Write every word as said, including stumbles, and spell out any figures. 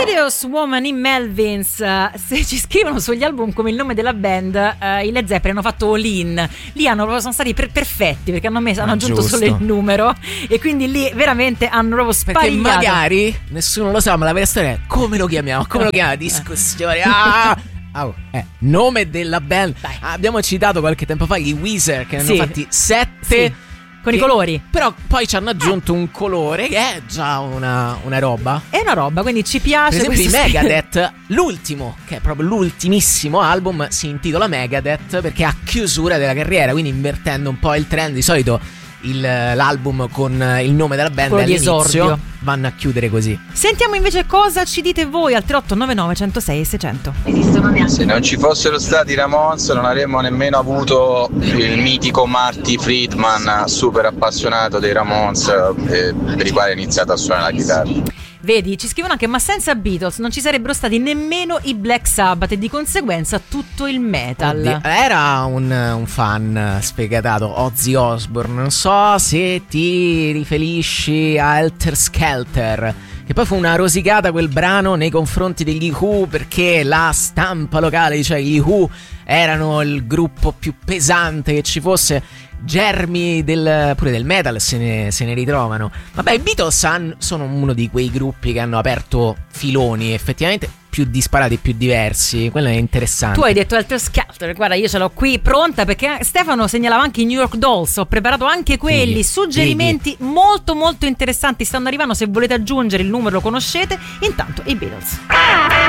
Serious Woman in Melvins. Se ci scrivono sugli album come il nome della band, uh, i Led Zeppelin hanno fatto All In. Lì hanno, sono stati per- perfetti perché hanno, messo, hanno aggiunto giusto. solo il numero, e quindi lì veramente hanno proprio sparigliato. Perché magari nessuno lo sa, ma la vera storia è come lo chiamiamo, come lo chiamiamo, discussione. Ah! Oh, eh, nome della band. Dai. Abbiamo citato qualche tempo fa i Weezer, che ne Sì. hanno fatti sette. Sì, con che- i colori. Però poi ci hanno aggiunto un colore che è già una, una roba. È una roba, quindi ci Per piace. esempio i questo stile. Megadeth, l'ultimo, che è proprio l'ultimissimo album, si intitola Megadeth perché è a chiusura della carriera, quindi invertendo un po' il trend. Di solito il- l'album con il nome della band Quello di all'inizio esordio. vanno a chiudere così. Sentiamo invece cosa ci dite voi al tre otto nove nove uno zero sei sei zero zero. Se non ci fossero stati i Ramones non avremmo nemmeno avuto il mitico Marty Friedman, super appassionato dei Ramones, eh, per i quali ha iniziato a suonare la chitarra. Vedi, ci scrivono anche: ma senza Beatles non ci sarebbero stati nemmeno i Black Sabbath e di conseguenza tutto il metal. Oddio, era un, un fan sfegatato, Ozzy Osbourne. Non so se ti riferisci a Helter Skelter, che poi fu una rosicata quel brano nei confronti degli Who, perché la stampa locale diceva che gli Who erano il gruppo più pesante che ci fosse. Germi del, pure del metal se ne, se ne ritrovano. Vabbè, i Beatles han- sono uno di quei gruppi che hanno aperto filoni effettivamente più disparati, più diversi. Quello è interessante. Tu hai detto Helter Skelter, guarda, io ce l'ho qui pronta perché Stefano segnalava anche i New York Dolls. Ho preparato anche quelli, Fighi, suggerimenti molto molto interessanti stanno arrivando. Se volete aggiungere il numero lo conoscete. Intanto i Beatles.